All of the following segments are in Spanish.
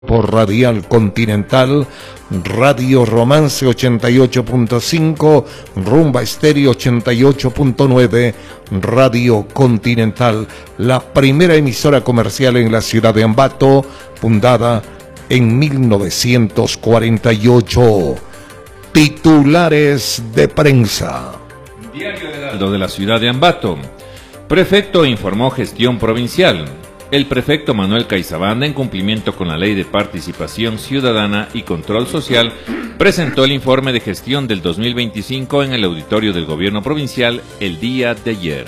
Por Radial Continental, Radio Romance 88.5, Rumba Estéreo 88.9, Radio Continental, la primera emisora comercial en la ciudad de Ambato, fundada en 1948. Titulares de prensa. Diario Heraldo de la ciudad de Ambato. Prefecto informó gestión provincial. El prefecto Manuel Caizabanda, en cumplimiento con la Ley de Participación Ciudadana y Control Social, presentó el informe de gestión del 2025 en el auditorio del Gobierno Provincial el día de ayer.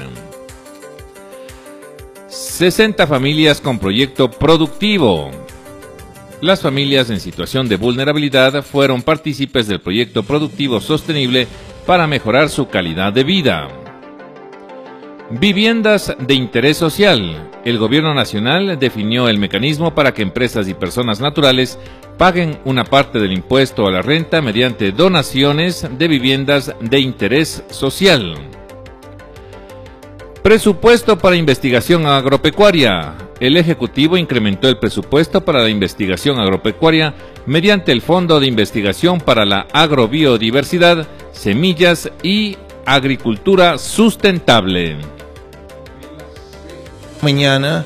60 familias con proyecto productivo. Las familias en situación de vulnerabilidad fueron partícipes del proyecto productivo sostenible para mejorar su calidad de vida. Viviendas de interés social. El Gobierno Nacional definió el mecanismo para que empresas y personas naturales paguen una parte del impuesto a la renta mediante donaciones de viviendas de interés social. Presupuesto para investigación agropecuaria. El Ejecutivo incrementó el presupuesto para la investigación agropecuaria mediante el Fondo de Investigación para la Agrobiodiversidad, Semillas y Agricultura Sustentable. Mañana,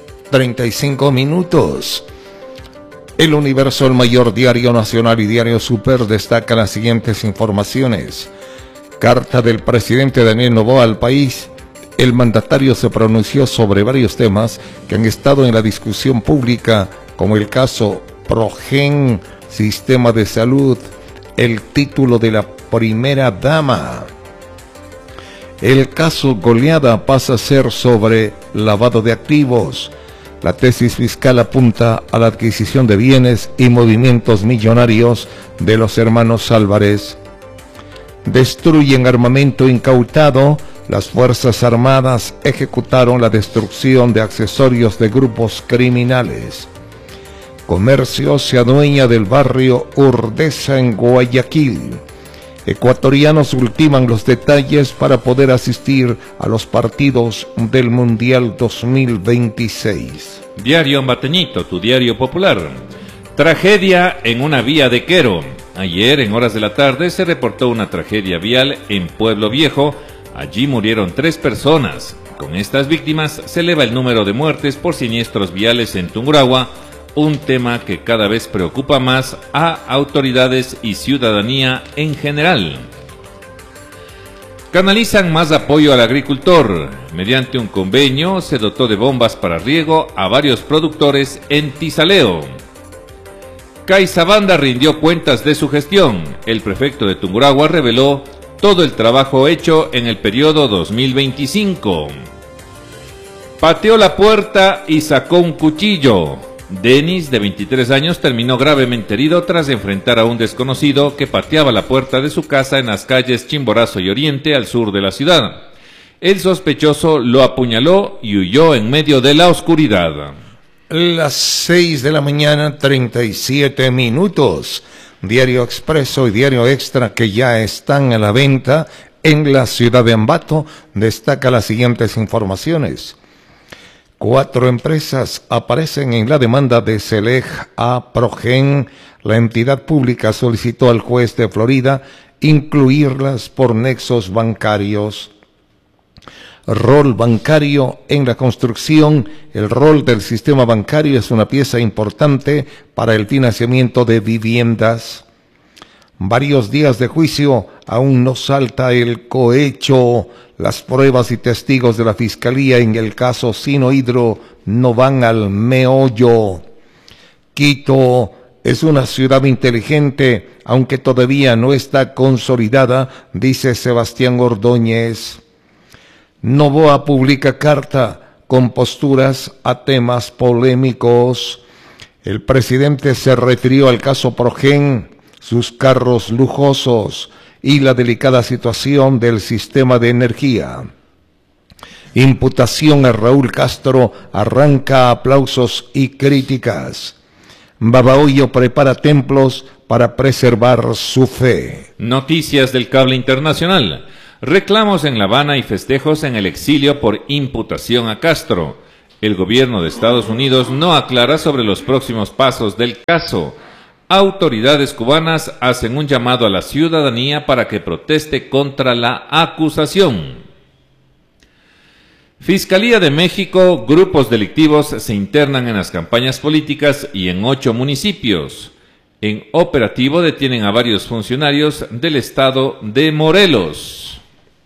35 minutos. El Universo, el mayor diario nacional y diario Super, destaca las siguientes informaciones. Carta del presidente Daniel Noboa al país. El mandatario se pronunció sobre varios temas que han estado en la discusión pública, como el caso Progen, Sistema de Salud, el título de la primera dama. El caso Goleada pasa a ser sobre lavado de activos. La tesis fiscal apunta a la adquisición de bienes y movimientos millonarios de los hermanos Álvarez. Destruyen armamento incautado. Las Fuerzas Armadas ejecutaron la destrucción de accesorios de grupos criminales. Comercio se adueña del barrio Urdesa en Guayaquil. Ecuatorianos ultiman los detalles para poder asistir a los partidos del Mundial 2026. Diario Ambateñito, tu diario popular. Tragedia en una vía de Quero. Ayer, en horas de la tarde, se reportó una tragedia vial en Pueblo Viejo. Allí murieron 3 personas. Con estas víctimas se eleva el número de muertes por siniestros viales en Tungurahua, un tema que cada vez preocupa más a autoridades y ciudadanía en general. Canalizan más apoyo al agricultor. Mediante un convenio se dotó de bombas para riego a varios productores en Tizaleo. Caizabanda rindió cuentas de su gestión. El prefecto de Tungurahua reveló todo el trabajo hecho en el periodo 2025. Pateó la puerta y sacó un cuchillo. Denis, de 23 años, terminó gravemente herido tras enfrentar a un desconocido que pateaba la puerta de su casa en las calles Chimborazo y Oriente, al sur de la ciudad. El sospechoso lo apuñaló y huyó en medio de la oscuridad. Las 6 de la mañana, 37 minutos. Diario Expreso y Diario Extra, que ya están a la venta en la ciudad de Ambato, destaca las siguientes informaciones. 4 empresas aparecen en la demanda de Selej a Progen. La entidad pública solicitó al juez de Florida incluirlas por nexos bancarios. Rol bancario en la construcción. El rol del sistema bancario es una pieza importante para el financiamiento de viviendas. Varios días de juicio, aún no salta el cohecho. Las pruebas y testigos de la Fiscalía en el caso Sinohidro no van al meollo. Quito es una ciudad inteligente, aunque todavía no está consolidada, dice Sebastián Ordóñez. Noboa publica carta con posturas a temas polémicos. El presidente se refirió al caso Progen, sus carros lujosos y la delicada situación del sistema de energía. Imputación a Raúl Castro arranca aplausos y críticas. Babahoyo prepara templos para preservar su fe. Noticias del cable internacional. Reclamos en La Habana y festejos en el exilio por imputación a Castro. El gobierno de Estados Unidos no aclara sobre los próximos pasos del caso. Autoridades cubanas hacen un llamado a la ciudadanía para que proteste contra la acusación. Fiscalía de México, grupos delictivos se internan en las campañas políticas y en 8 municipios. En operativo detienen a varios funcionarios del estado de Morelos.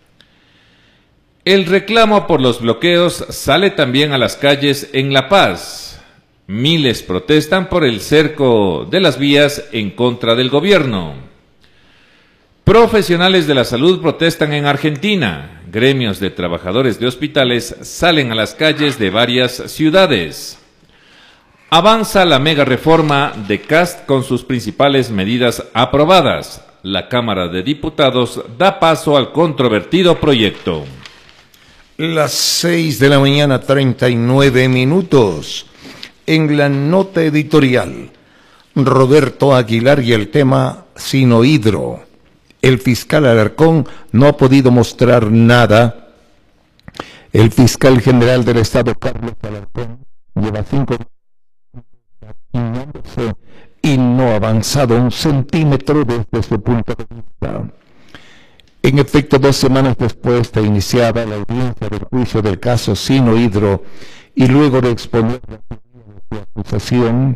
El reclamo por los bloqueos sale también a las calles en La Paz. Miles protestan por el cerco de las vías en contra del gobierno. Profesionales de la salud protestan en Argentina. Gremios de trabajadores de hospitales salen a las calles de varias ciudades. Avanza la mega reforma de CAST con sus principales medidas aprobadas. La Cámara de Diputados da paso al controvertido proyecto. Las 6 de la mañana, 39 minutos. En la nota editorial, Roberto Aguilar y el tema Sinohidro. El fiscal Alarcón no ha podido mostrar nada. El fiscal general del Estado, Carlos Alarcón, lleva 5 días y no ha avanzado un centímetro desde su punto de vista. En efecto, 2 semanas después de iniciada la audiencia del juicio del caso Sinohidro y luego de exponer la acusación,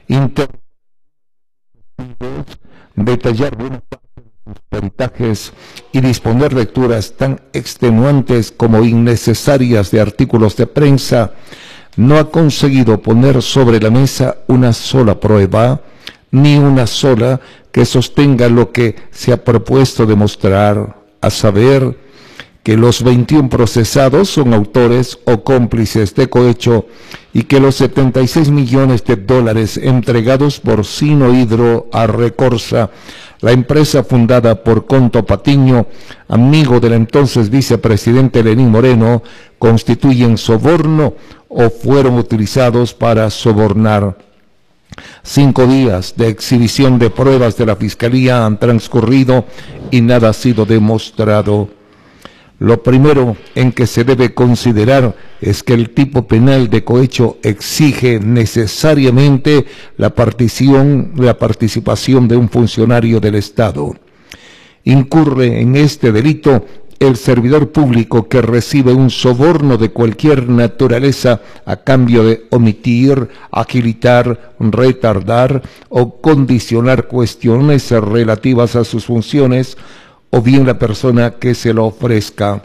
detallar buena parte de sus peritajes y disponer lecturas tan extenuantes como innecesarias de artículos de prensa, no ha conseguido poner sobre la mesa una sola prueba, ni una sola que sostenga lo que se ha propuesto demostrar, a saber, que los 21 procesados son autores o cómplices de cohecho y que los 76 millones de dólares entregados por Sinohidro a Recorsa, la empresa fundada por Conto Patiño, amigo del entonces vicepresidente Lenín Moreno, constituyen soborno o fueron utilizados para sobornar. 5 días de exhibición de pruebas de la Fiscalía han transcurrido y nada ha sido demostrado. Lo primero en que se debe considerar es que el tipo penal de cohecho exige necesariamente la participación de un funcionario del Estado. Incurre en este delito el servidor público que recibe un soborno de cualquier naturaleza a cambio de omitir, agilitar, retardar o condicionar cuestiones relativas a sus funciones, o bien la persona que se lo ofrezca.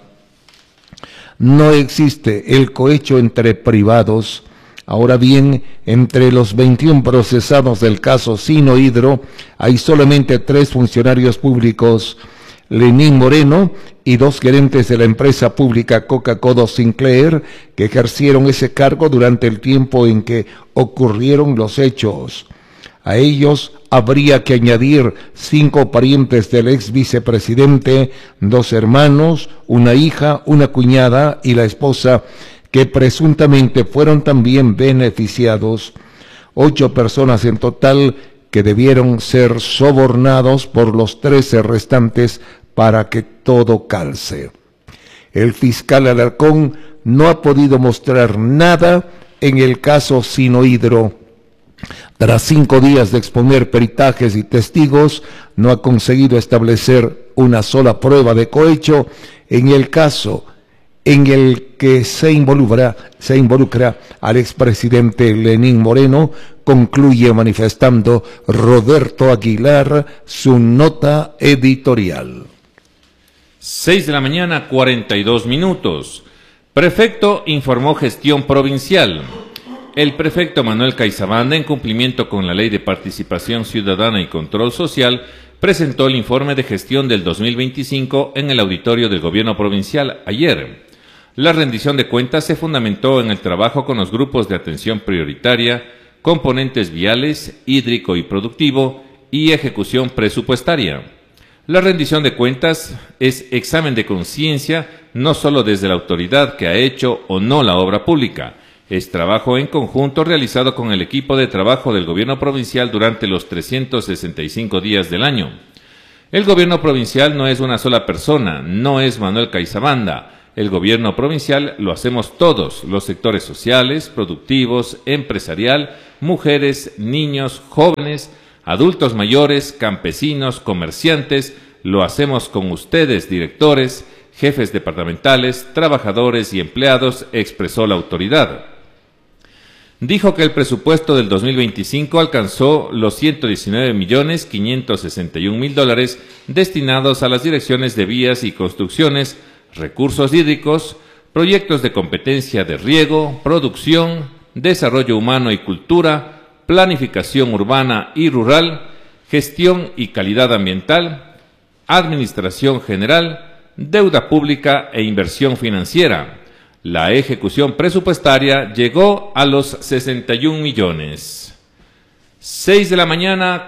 No existe el cohecho entre privados. Ahora bien, entre los 21 procesados del caso Sinohidro, hay solamente 3 funcionarios públicos, Lenín Moreno y 2 gerentes de la empresa pública Coca-Cola Sinclair, que ejercieron ese cargo durante el tiempo en que ocurrieron los hechos. A ellos habría que añadir 5 parientes del ex vicepresidente, 2 hermanos, una hija, una cuñada y la esposa, que presuntamente fueron también beneficiados. 8 personas en total que debieron ser sobornados por los 13 restantes para que todo calce. El fiscal Alarcón no ha podido mostrar nada en el caso Sinohidro. Tras 5 días de exponer peritajes y testigos, no ha conseguido establecer una sola prueba de cohecho en el caso en el que se involucra al expresidente Lenín Moreno, concluye manifestando Roberto Aguilar su nota editorial. 6 de la mañana, 42 minutos. Prefecto informó gestión provincial. El prefecto Manuel Caizabanda, en cumplimiento con la Ley de Participación Ciudadana y Control Social, presentó el informe de gestión del 2025 en el auditorio del Gobierno Provincial ayer. La rendición de cuentas se fundamentó en el trabajo con los grupos de atención prioritaria, componentes viales, hídrico y productivo y ejecución presupuestaria. La rendición de cuentas es examen de conciencia no solo desde la autoridad que ha hecho o no la obra pública, es trabajo en conjunto realizado con el equipo de trabajo del Gobierno Provincial durante los 365 días del año. El Gobierno Provincial no es una sola persona, no es Manuel Caizabanda. el gobierno provincial lo hacemos todos, los sectores sociales, productivos, empresarial, mujeres, niños, jóvenes, adultos mayores, campesinos, comerciantes, lo hacemos con ustedes, directores, jefes departamentales, trabajadores y empleados, expresó la autoridad. Dijo que el presupuesto del 2025 alcanzó los 119.561.000 dólares destinados a las direcciones de vías y construcciones, recursos hídricos, proyectos de competencia de riego, producción, desarrollo humano y cultura, planificación urbana y rural, gestión y calidad ambiental, administración general, deuda pública e inversión financiera. La ejecución presupuestaria llegó a los 61 millones. 6 de la mañana,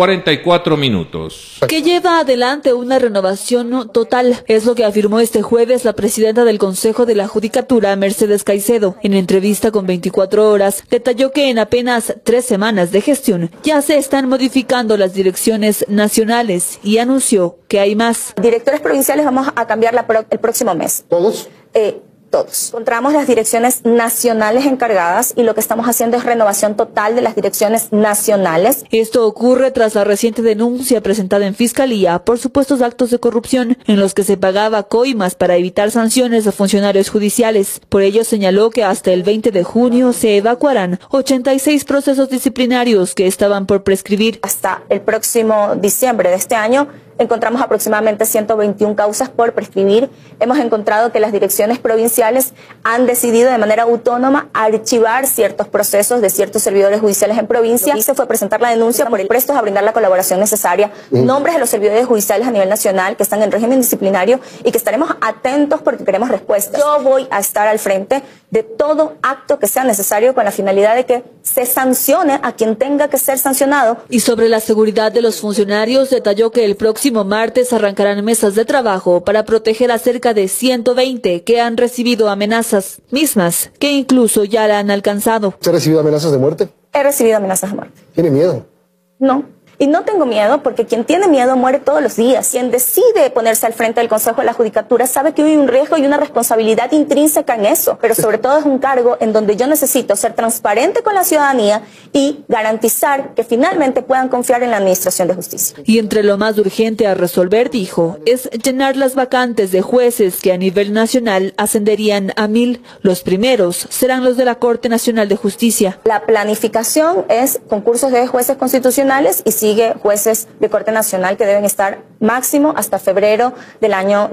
44 minutos. Que lleva adelante una renovación total, es lo que afirmó este jueves la presidenta del Consejo de la Judicatura, Mercedes Caicedo. En entrevista con 24 horas, detalló que en apenas 3 semanas de gestión ya se están modificando las direcciones nacionales y anunció que hay más. Directores provinciales vamos a cambiar el próximo mes. ¿Todos? Todos. Encontramos las direcciones nacionales encargadas y lo que estamos haciendo es renovación total de las direcciones nacionales. Esto ocurre tras la reciente denuncia presentada en Fiscalía por supuestos actos de corrupción en los que se pagaba coimas para evitar sanciones a funcionarios judiciales. Por ello señaló que hasta el 20 de junio se evacuarán 86 procesos disciplinarios que estaban por prescribir. Hasta el próximo diciembre de este año encontramos aproximadamente 121 causas por prescribir. Hemos encontrado que las direcciones provinciales han decidido de manera autónoma archivar ciertos procesos de ciertos servidores judiciales en provincia. Y se fue a presentar la denuncia por el prestos a brindar la colaboración necesaria. Nombres de los servidores judiciales a nivel nacional que están en régimen disciplinario y que estaremos atentos porque queremos respuestas. Yo voy a estar al frente de todo acto que sea necesario con la finalidad de que se sancione a quien tenga que ser sancionado. Y sobre la seguridad de los funcionarios, detalló que el próximo martes arrancarán mesas de trabajo para proteger a cerca de 120 que han recibido amenazas, mismas que incluso ya la han alcanzado. ¿Usted ha recibido amenazas de muerte? He recibido amenazas de muerte. ¿Tiene miedo? No. Y no tengo miedo porque quien tiene miedo muere todos los días. Quien decide ponerse al frente del Consejo de la Judicatura sabe que hay un riesgo y una responsabilidad intrínseca en eso. Pero sobre todo es un cargo en donde yo necesito ser transparente con la ciudadanía y garantizar que finalmente puedan confiar en la administración de justicia. Y entre lo más urgente a resolver, dijo, es llenar las vacantes de jueces que a nivel nacional ascenderían a 1,000. Los primeros serán los de la Corte Nacional de Justicia. La planificación es concursos de jueces constitucionales y sigue jueces de Corte Nacional que deben estar máximo hasta febrero del año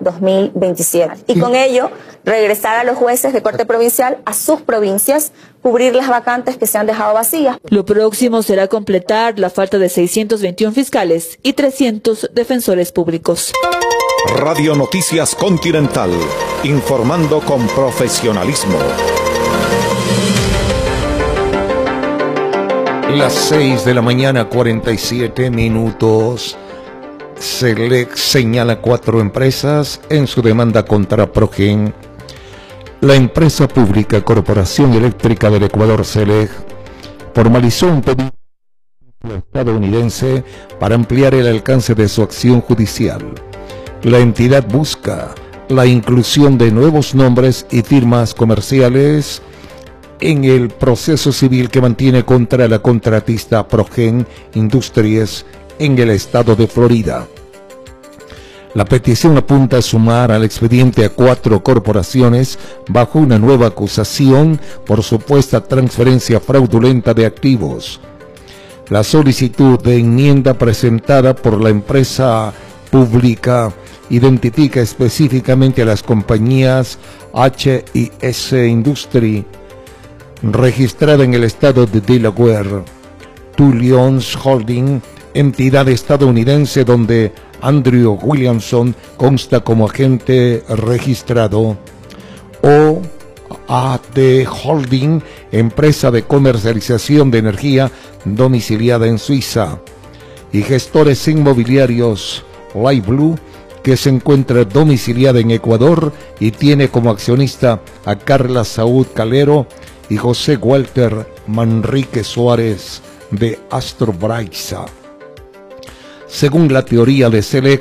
2027. Y con ello, regresar a los jueces de Corte Provincial a sus provincias, cubrir las vacantes que se han dejado vacías. Lo próximo será completar la falta de 621 fiscales y 300 defensores públicos. Radio Noticias Continental, informando con profesionalismo. Las 6 de la mañana, 47 minutos. SELEC señala 4 empresas en su demanda contra Progen. La empresa pública Corporación Eléctrica del Ecuador, SELEC, formalizó un pedido estadounidense para ampliar el alcance de su acción judicial. La entidad busca la inclusión de nuevos nombres y firmas comerciales en el proceso civil que mantiene contra la contratista Progen Industries en el estado de Florida. La petición apunta a sumar al expediente a 4 corporaciones bajo una nueva acusación por supuesta transferencia fraudulenta de activos. La solicitud de enmienda presentada por la empresa pública identifica específicamente a las compañías HIS Industry, registrada en el estado de Delaware, Tullions Holding, entidad estadounidense donde Andrew Williamson consta como agente registrado, o AT Holding, empresa de comercialización de energía domiciliada en Suiza, y gestores inmobiliarios Light Blue, que se encuentra domiciliada en Ecuador y tiene como accionista a Carla Saúd Calero y José Walter Manrique Suárez de Astrobraiza. Según la teoría de SELEC,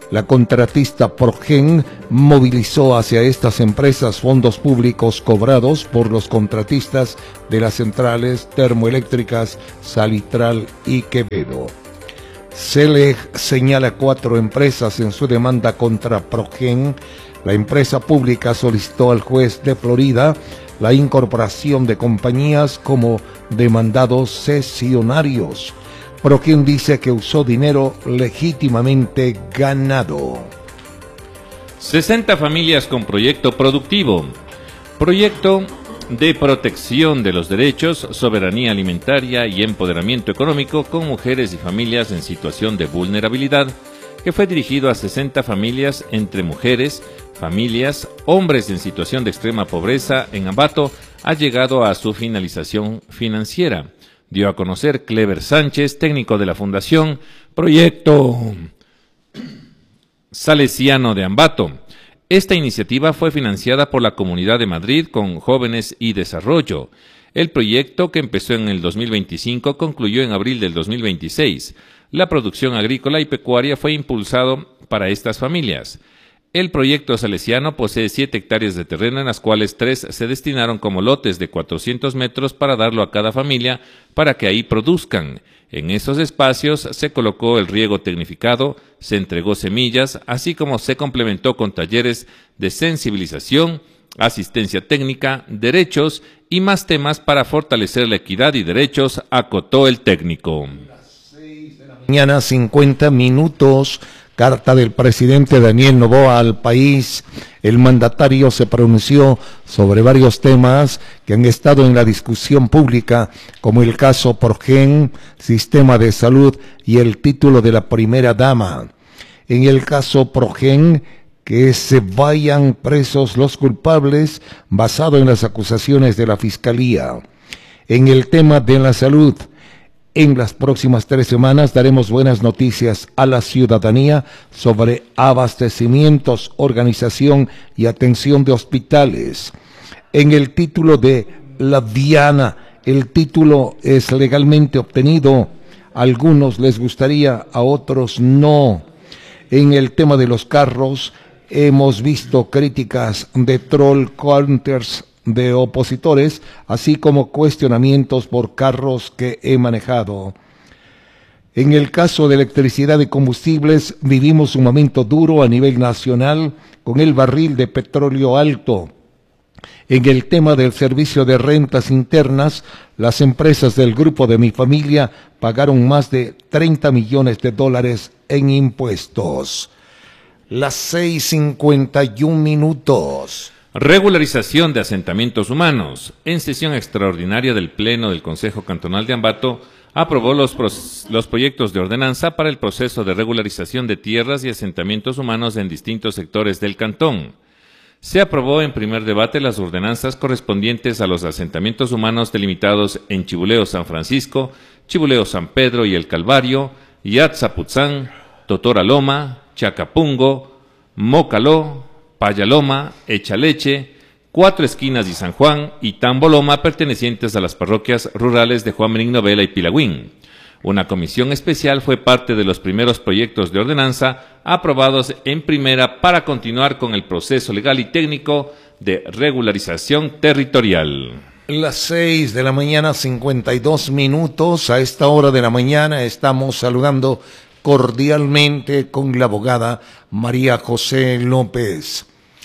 La contratista Progen movilizó hacia estas empresas fondos públicos cobrados por los contratistas de las centrales termoeléctricas Salitral y Quevedo. CELEG señala 4 empresas en su demanda contra Progen. La empresa pública solicitó al juez de Florida la incorporación de compañías como demandados cesionarios. Progen dice que usó dinero legítimamente ganado. 60 familias con proyecto productivo. Proyecto de protección de los derechos, soberanía alimentaria y empoderamiento económico con mujeres y familias en situación de vulnerabilidad, que fue dirigido a 60 familias entre mujeres, familias, hombres en situación de extrema pobreza en Ambato, ha llegado a su finalización financiera. Dio a conocer Clever Sánchez, técnico de la Fundación Proyecto Salesiano de Ambato. Esta iniciativa fue financiada por la Comunidad de Madrid con Jóvenes y Desarrollo. El proyecto, que empezó en el 2025, concluyó en abril del 2026. La producción agrícola y pecuaria fue impulsado para estas familias. El proyecto salesiano posee 7 hectáreas de terreno, en las cuales 3 se destinaron como lotes de 400 metros para darlo a cada familia para que ahí produzcan. En esos espacios se colocó el riego tecnificado, se entregó semillas, así como se complementó con talleres de sensibilización, asistencia técnica, derechos y más temas para fortalecer la equidad y derechos, acotó el técnico. Mañana 50 minutos. Carta del presidente Daniel Noboa al país. El mandatario se pronunció sobre varios temas que han estado en la discusión pública, como el caso Progen, sistema de salud y el título de la primera dama. En el caso Progen, que se vayan presos los culpables, basado en las acusaciones de la Fiscalía. En el tema de la salud, en las próximas 3 semanas daremos buenas noticias a la ciudadanía sobre abastecimientos, organización y atención de hospitales. En el título de la Diana, el título es legalmente obtenido. A algunos les gustaría, a otros no. En el tema de los carros, hemos visto críticas de troll counters de opositores, así como cuestionamientos por carros que he manejado. En el caso de electricidad y combustibles, vivimos un momento duro a nivel nacional con el barril de petróleo alto. En el tema del servicio de rentas internas, las empresas del grupo de mi familia pagaron más de 30 millones de dólares en impuestos. Las 6:51 minutos. Regularización de asentamientos humanos. En sesión extraordinaria del Pleno del Consejo Cantonal de Ambato, aprobó los proyectos de ordenanza para el proceso de regularización de tierras y asentamientos humanos en distintos sectores del cantón. Se aprobó en primer debate las ordenanzas correspondientes a los asentamientos humanos delimitados en Chibuleo San Francisco, Chibuleo San Pedro y el Calvario, Yatzaputzán, Totora Loma, Chacapungo, Mocaló, Payaloma, Echaleche, Cuatro Esquinas y San Juan y Tamboloma, pertenecientes a las parroquias rurales de Juan Benigno Vela y Pilagüín. Una comisión especial fue parte de los primeros proyectos de ordenanza aprobados en primera para continuar con el proceso legal y técnico de regularización territorial. Las 6 de la mañana, 52 minutos. A esta hora de la mañana estamos saludando cordialmente con la abogada María José López.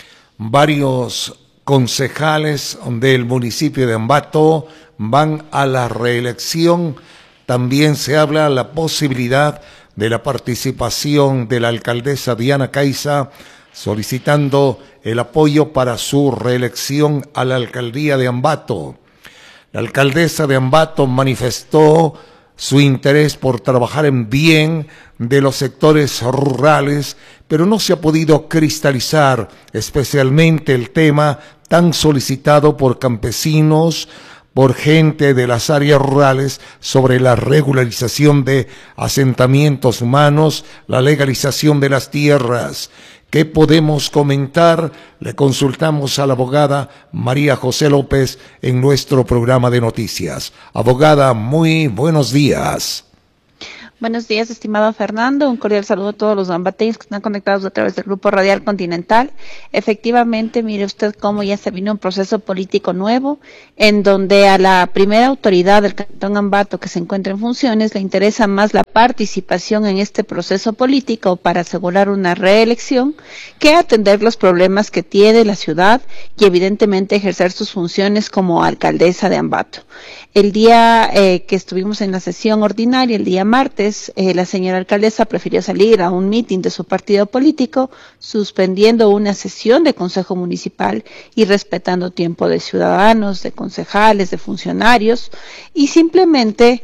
Varios concejales del municipio de Ambato van a la reelección. También se habla de la posibilidad de la participación de la alcaldesa Diana Caiza, solicitando el apoyo para su reelección a la alcaldía de Ambato. La alcaldesa de Ambato manifestó su interés por trabajar en bien de los sectores rurales, pero no se ha podido cristalizar especialmente el tema tan solicitado por campesinos, por gente de las áreas rurales, sobre la regularización de asentamientos humanos, la legalización de las tierras. ¿Qué podemos comentar? Le consultamos a la abogada María José López en nuestro programa de noticias. Abogada, muy buenos días. Buenos días, estimado Fernando. Un cordial saludo a todos los ambateños que están conectados a través del Grupo Radial Continental. Efectivamente, mire usted cómo ya se vino un proceso político nuevo, en donde a la primera autoridad del Cantón Ambato que se encuentra en funciones le interesa más la participación en este proceso político para asegurar una reelección que atender los problemas que tiene la ciudad y evidentemente ejercer sus funciones como alcaldesa de Ambato. El día que estuvimos en la sesión ordinaria, el día martes, la señora alcaldesa prefirió salir a un mitin de su partido político, suspendiendo una sesión de consejo municipal y respetando tiempo de ciudadanos, de concejales, de funcionarios, y simplemente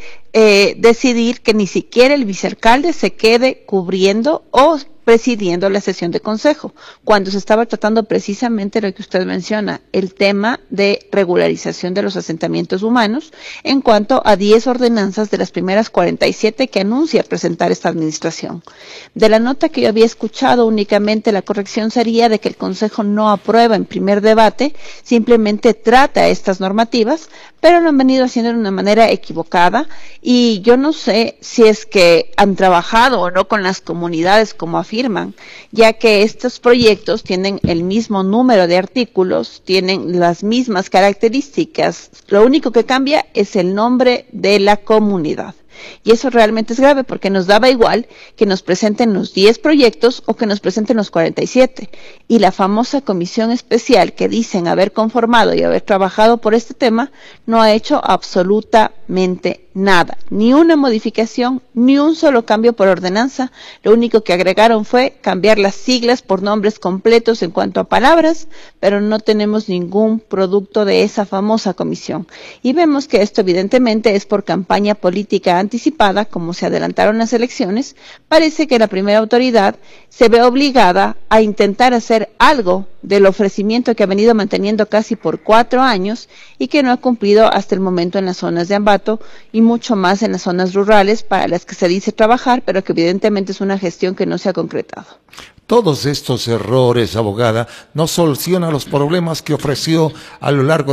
decidir que ni siquiera el vicealcalde se quede cubriendo o presidiendo la sesión de consejo, cuando se estaba tratando precisamente lo que usted menciona, el tema de regularización de los asentamientos humanos, en cuanto a 10 ordenanzas de las primeras 47 que anuncia presentar esta administración. De la nota que yo había escuchado, únicamente la corrección sería de que el consejo no aprueba en primer debate, simplemente trata estas normativas, pero lo han venido haciendo de una manera equivocada, y yo no sé si es que han trabajado o no con las comunidades como afirman, ya que estos proyectos tienen el mismo número de artículos, tienen las mismas características, lo único que cambia es el nombre de la comunidad. Y eso realmente es grave, porque nos daba igual que nos presenten los 10 proyectos o que nos presenten los 47. Y la famosa comisión especial que dicen haber conformado y haber trabajado por este tema no ha hecho absolutamente nada, ni una modificación, ni un solo cambio por ordenanza. Lo único que agregaron fue cambiar las siglas por nombres completos en cuanto a palabras, pero no tenemos ningún producto de esa famosa comisión. Y vemos que esto evidentemente es por campaña política anticipada. Como se adelantaron las elecciones, parece que la primera autoridad se ve obligada a intentar hacer algo del ofrecimiento que ha venido manteniendo casi por 4 años y que no ha cumplido hasta el momento en las zonas de Ambato y mucho más en las zonas rurales para las que se dice trabajar, pero que evidentemente es una gestión que no se ha concretado. Todos estos errores, abogada, no solucionan los problemas que ofreció a lo largo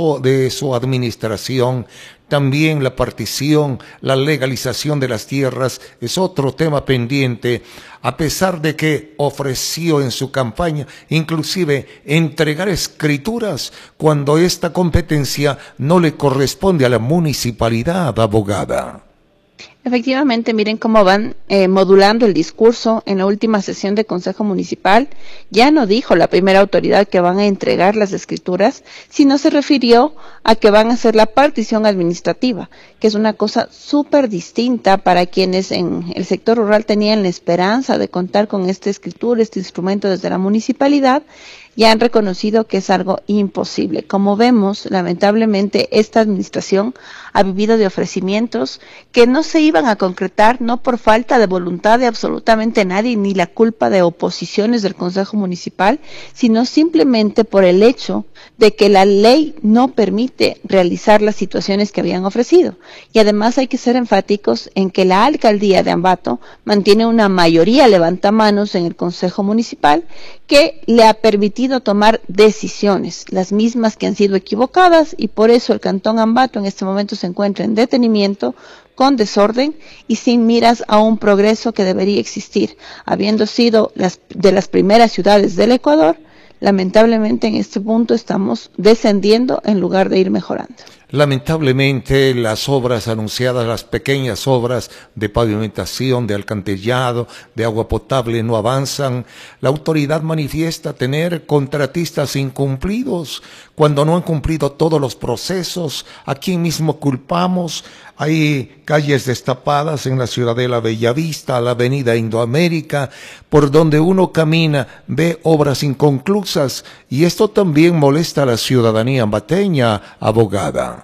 de su administración. También la partición, la legalización de las tierras es otro tema pendiente, a pesar de que ofreció en su campaña inclusive entregar escrituras cuando esta competencia no le corresponde a la municipalidad, abogada. Efectivamente, miren cómo van modulando el discurso. En la última sesión de Consejo Municipal ya no dijo la primera autoridad que van a entregar las escrituras, sino se refirió a que van a hacer la partición administrativa, que es una cosa súper distinta para quienes en el sector rural tenían la esperanza de contar con esta escritura, este instrumento desde la municipalidad. Ya han reconocido que es algo imposible. Como vemos, lamentablemente, esta administración ha vivido de ofrecimientos que no se iban a concretar, no por falta de voluntad de absolutamente nadie, ni la culpa de oposiciones del Consejo Municipal, sino simplemente por el hecho de que la ley no permite realizar las situaciones que habían ofrecido. Y además hay que ser enfáticos en que la alcaldía de Ambato mantiene una mayoría levantamanos en el Consejo Municipal que le ha permitido tomar decisiones, las mismas que han sido equivocadas, y por eso el Cantón Ambato en este momento se encuentra en detenimiento, con desorden y sin miras a un progreso que debería existir. Habiendo sido de las primeras ciudades del Ecuador, lamentablemente en este punto estamos descendiendo en lugar de ir mejorando. Lamentablemente las obras anunciadas, las pequeñas obras de pavimentación, de alcantarillado, de agua potable no avanzan. La autoridad manifiesta tener contratistas incumplidos cuando no han cumplido todos los procesos. ¿A quién mismo culpamos? Hay calles destapadas en la Ciudadela Bellavista, la avenida Indoamérica, por donde uno camina, ve obras inconclusas, y esto también molesta a la ciudadanía ambateña, abogada.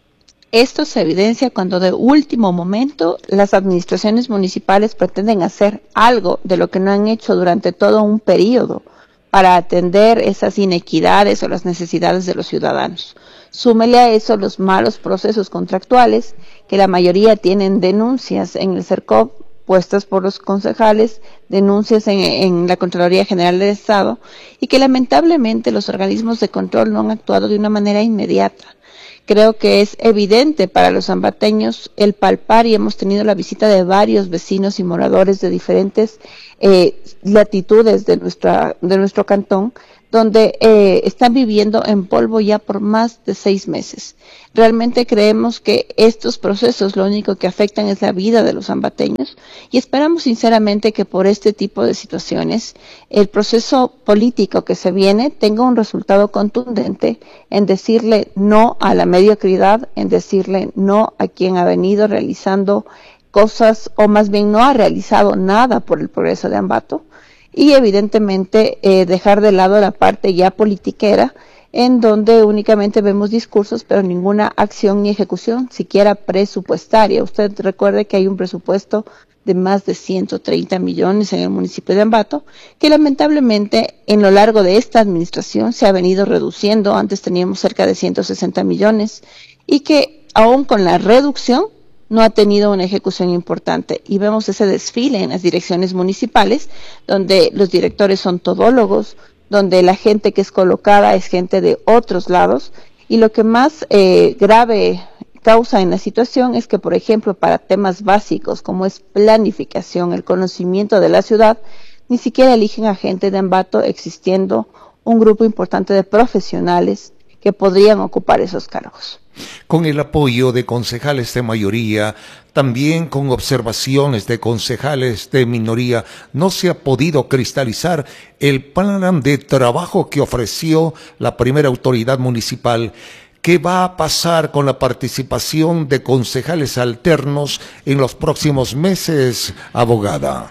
Esto se evidencia cuando de último momento las administraciones municipales pretenden hacer algo de lo que no han hecho durante todo un periodo para atender esas inequidades o las necesidades de los ciudadanos. Súmele a eso los malos procesos contractuales, que la mayoría tienen denuncias en el CERCOP puestas por los concejales, denuncias en la Contraloría General del Estado, y que lamentablemente los organismos de control no han actuado de una manera inmediata. Creo que es evidente para los ambateños el palpar, y hemos tenido la visita de varios vecinos y moradores de diferentes latitudes de nuestro cantón, donde están viviendo en polvo ya por más de 6 meses. Realmente creemos que estos procesos lo único que afectan es la vida de los ambateños, y esperamos sinceramente que por este tipo de situaciones el proceso político que se viene tenga un resultado contundente en decirle no a la mediocridad, en decirle no a quien ha venido realizando cosas, o más bien no ha realizado nada por el progreso de Ambato, y evidentemente dejar de lado la parte ya politiquera, en donde únicamente vemos discursos pero ninguna acción ni ejecución, siquiera presupuestaria. Usted recuerde que hay un presupuesto de más de 130 millones en el municipio de Ambato, que lamentablemente en lo largo de esta administración se ha venido reduciendo. Antes teníamos cerca de 160 millones y que aún con la reducción no ha tenido una ejecución importante, y vemos ese desfile en las direcciones municipales, donde los directores son todólogos, donde la gente que es colocada es gente de otros lados, y lo que más grave causa en la situación es que, por ejemplo, para temas básicos como es planificación, el conocimiento de la ciudad, ni siquiera eligen a gente de Ambato, existiendo un grupo importante de profesionales que podrían ocupar esos cargos. Con el apoyo de concejales de mayoría, también con observaciones de concejales de minoría, no se ha podido cristalizar el plan de trabajo que ofreció la primera autoridad municipal. ¿Qué va a pasar con la participación de concejales alternos en los próximos meses, abogada?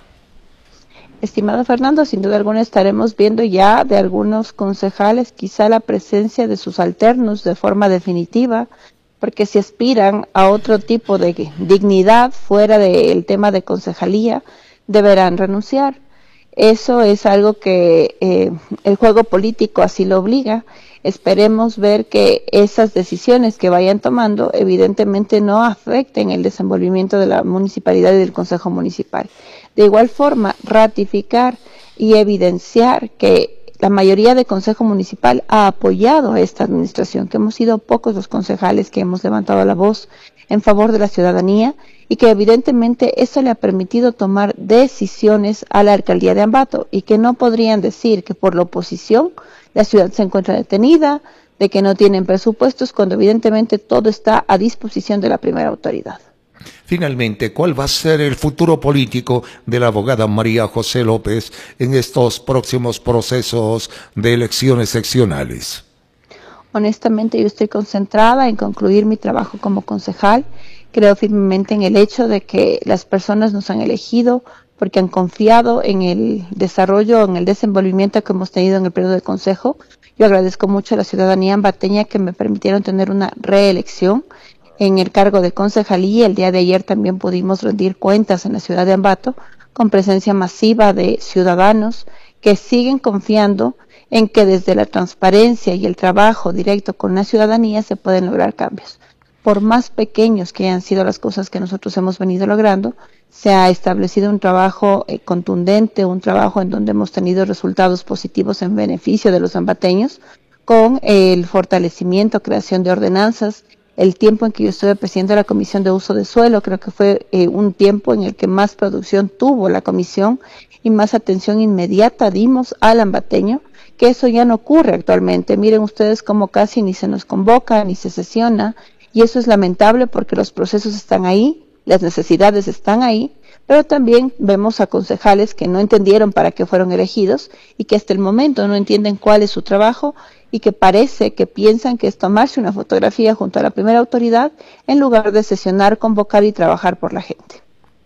Estimado Fernando, sin duda alguna estaremos viendo ya de algunos concejales quizá la presencia de sus alternos de forma definitiva, porque si aspiran a otro tipo de dignidad fuera del tema de concejalía, deberán renunciar. Eso es algo que el juego político así lo obliga. Esperemos ver que esas decisiones que vayan tomando evidentemente no afecten el desenvolvimiento de la municipalidad y del Consejo Municipal. De igual forma, ratificar y evidenciar que la mayoría del Consejo Municipal ha apoyado a esta administración, que hemos sido pocos los concejales que hemos levantado la voz en favor de la ciudadanía, y que evidentemente eso le ha permitido tomar decisiones a la alcaldía de Ambato, y que no podrían decir que por la oposición la ciudad se encuentra detenida, de que no tienen presupuestos, cuando evidentemente todo está a disposición de la primera autoridad. Finalmente, ¿cuál va a ser el futuro político de la abogada María José López en estos próximos procesos de elecciones seccionales? Honestamente, yo estoy concentrada en concluir mi trabajo como concejal. Creo firmemente en el hecho de que las personas nos han elegido porque han confiado en el desarrollo, en el desenvolvimiento que hemos tenido en el periodo de consejo. Yo agradezco mucho a la ciudadanía ambateña que me permitieron tener una reelección en el cargo de concejalía. El día de ayer también pudimos rendir cuentas en la ciudad de Ambato con presencia masiva de ciudadanos que siguen confiando en que desde la transparencia y el trabajo directo con la ciudadanía se pueden lograr cambios. Por más pequeños que hayan sido las cosas que nosotros hemos venido logrando, se ha establecido un trabajo contundente, un trabajo en donde hemos tenido resultados positivos en beneficio de los ambateños, con el fortalecimiento, creación de ordenanzas. El tiempo en que yo estuve presidente de la Comisión de Uso de Suelo, creo que fue un tiempo en el que más producción tuvo la comisión y más atención inmediata dimos al ambateño, que eso ya no ocurre actualmente. Miren ustedes cómo casi ni se nos convoca, ni se sesiona, y eso es lamentable porque los procesos están ahí, las necesidades están ahí, pero también vemos a concejales que no entendieron para qué fueron elegidos y que hasta el momento no entienden cuál es su trabajo, y que parece que piensan que es tomarse una fotografía junto a la primera autoridad en lugar de sesionar, convocar y trabajar por la gente.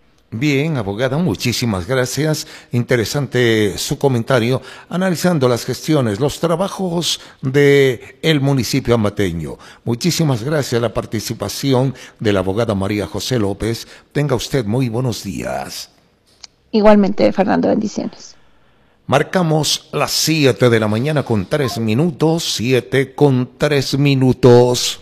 Bien, abogada, muchísimas gracias. Interesante su comentario analizando las gestiones, los trabajos de el municipio ambateño. Muchísimas gracias a la participación de la abogada María José López. Tenga usted muy buenos días. Igualmente, Fernando, bendiciones. Marcamos las 7 de la mañana con 3 minutos, 7 con 3 minutos.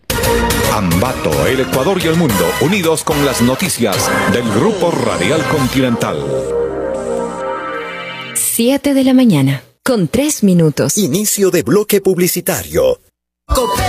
Ambato, el Ecuador y el mundo, unidos con las noticias del Grupo Radial Continental. 7 de la mañana, con 3 minutos. Inicio de bloque publicitario.